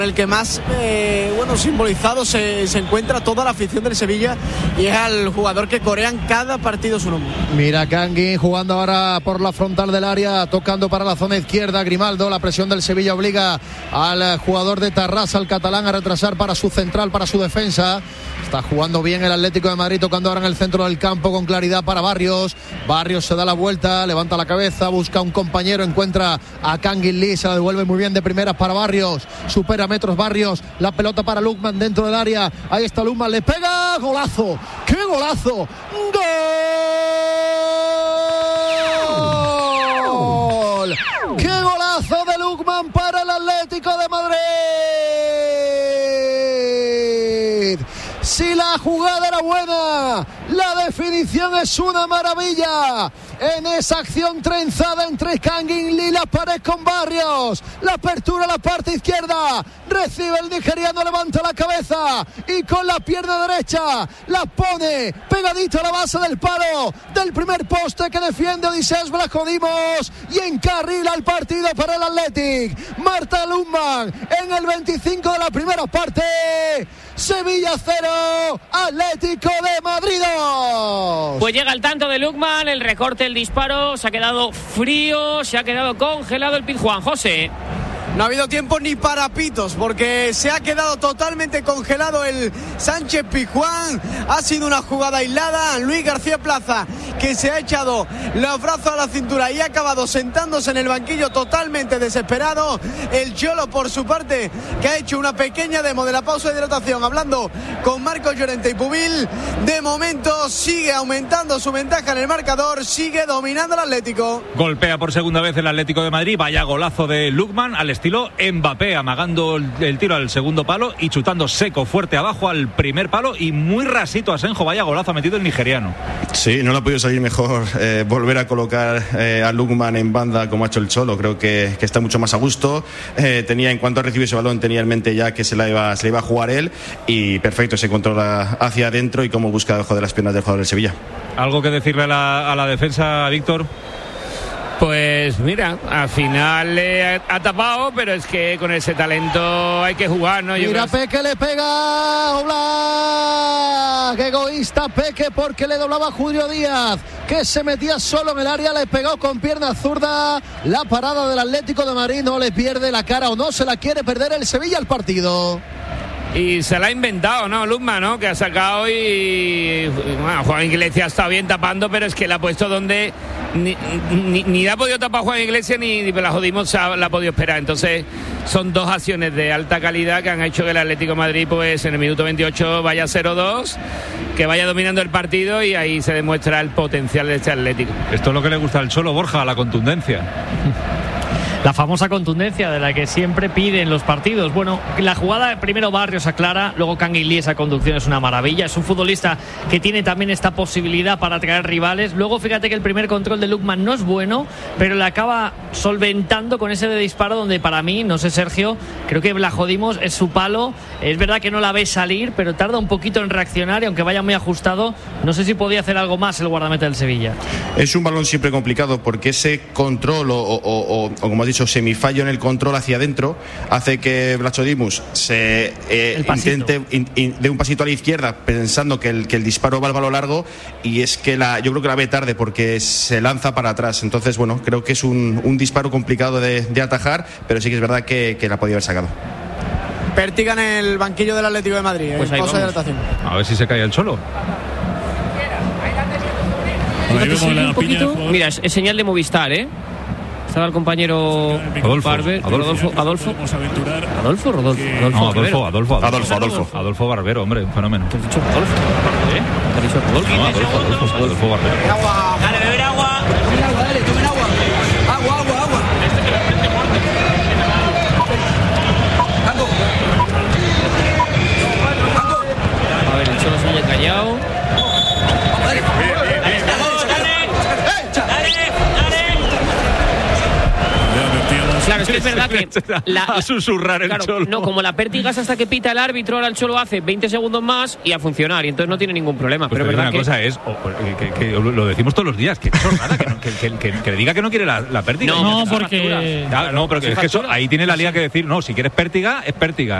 El que más simbolizado se encuentra toda la afición del Sevilla, y es al jugador que corean cada partido su nombre. Mira, Kangin jugando ahora por la frontal del área, tocando para la zona izquierda. Grimaldo, la presión del Sevilla obliga al jugador de Tarrasa, al catalán, a retrasar para su central, para su defensa. Está jugando bien el Atlético de Madrid, tocando ahora en el centro del campo con claridad para Barrios. Barrios se da la vuelta, levanta la cabeza, busca un compañero, encuentra a Kangin Lee, se la devuelve muy bien de primeras para Barrios, supera metros Barrios, la pelota para Lukman dentro del área, ahí está Lukman, le pega, golazo, ¡qué golazo! ¡Gol! ¡Qué golazo de Lukman para el Atlético de Madrid! Si la jugada era buena, la definición es una maravilla. En esa acción trenzada entre Kangin Lee, la pared con Barrios, la apertura a la parte izquierda, recibe el nigeriano, levanta la cabeza y con la pierna derecha la pone pegadito a la base del palo del primer poste que defiende Odisseas Vlachodimos y encarrila el partido para el Athletic. Marta Lukman en el 25 de la primera parte. Sevilla 0, Atlético de Madrid 2. Pues llega el tanto de Lukman, el recorte, el disparo, se ha quedado frío, se ha quedado congelado el Pizjuán. José. No ha habido tiempo ni para pitos, porque se ha quedado totalmente congelado el Sánchez Pizjuán. Ha sido una jugada aislada. Luis García Plaza, que se ha echado los brazos a la cintura y ha acabado sentándose en el banquillo totalmente desesperado. El Cholo, por su parte, que ha hecho una pequeña demo de la pausa de hidratación, hablando con Marcos Llorente y Pubil. De momento sigue aumentando su ventaja en el marcador, sigue dominando el Atlético. Golpea por segunda vez el Atlético de Madrid. Vaya golazo de Lukman al estilo Mbappé, amagando el tiro al segundo palo y chutando seco, fuerte abajo al primer palo, y muy rasito Asenjo. Vaya golazo ha metido el nigeriano. Sí, no le ha podido salir mejor volver a colocar a Lukman en banda como ha hecho el Cholo. Creo que está mucho más a gusto. En cuanto a recibir ese balón, tenía en mente ya que se le iba a jugar él, y perfecto, se controla hacia adentro y cómo busca debajo de las piernas del jugador del Sevilla. ¿Algo que decirle a la defensa, Víctor? Pues mira, al final le ha tapado, pero es que con ese talento hay que jugar, ¿no? Mira, Peque le pega, Oblak, qué egoísta Peque, porque le doblaba a Julio Díaz, que se metía solo en el área, le pegó con pierna zurda. La parada del Atlético de Madrid, no le pierde la cara, o no se la quiere perder el Sevilla el partido. Y se la ha inventado, ¿no? Lukman, ¿no? Que ha sacado y bueno, Juan Iglesias está bien tapando, pero es que la ha puesto donde ni la ha podido tapar Juan Iglesias ni Vlachodimos la ha podido esperar. Entonces son dos acciones de alta calidad que han hecho que el Atlético de Madrid, pues en el minuto 28 vaya 0-2, que vaya dominando el partido, y ahí se demuestra el potencial de este Atlético. Esto es lo que le gusta al Cholo, Borja, la contundencia. La famosa contundencia de la que siempre piden los partidos. Bueno, la jugada, primero Barrios aclara, luego Kangin Lee, esa conducción es una maravilla. Es un futbolista que tiene también esta posibilidad para atraer rivales. Luego fíjate que el primer control de Lukman no es bueno, pero le acaba solventando con ese de disparo, donde para mí, no sé Sergio, creo que Vlachodimos es su palo. Es verdad que no la ve salir, pero tarda un poquito en reaccionar, y aunque vaya muy ajustado, no sé si podía hacer algo más el guardameta del Sevilla. Es un balón siempre complicado, porque ese control o como has dicho, semifallo en el control hacia adentro hace que Vlachodimos se intente de un pasito a la izquierda, pensando que el disparo va al balón largo, y es que yo creo que la ve tarde porque se lanza para atrás. Entonces, bueno, creo que es un disparo complicado de atajar, pero sí que es verdad que la podía haber sacado. Pértiga en el banquillo del Atlético de Madrid. Pues ahí vamos. A ver si se cae el Cholo. Mira, es señal de Movistar, ¿eh? Estaba el compañero Adolfo Barbero, hombre, un fenómeno. ¿Te has dicho Rodolfo? ¿Eh? ¿Te has dicho Rodolfo? Adolfo Barbero. Agua. Dale, beber agua. Tomen agua, dale, tomen agua. Agua. A ver, el Cholo se haya callado. Claro, es que es verdad que a susurrar el claro, Cholo. No, como la pértiga es hasta que pita el árbitro, ahora el Cholo hace 20 segundos más y a funcionar, y entonces no tiene ningún problema. Pues pero verdad una cosa es, que lo decimos todos los días, que chorrada, que diga que no quiere la pértiga. No, porque... No, pero es que eso, ahí tiene la liga que decir, no, si quieres pértiga, es pértiga.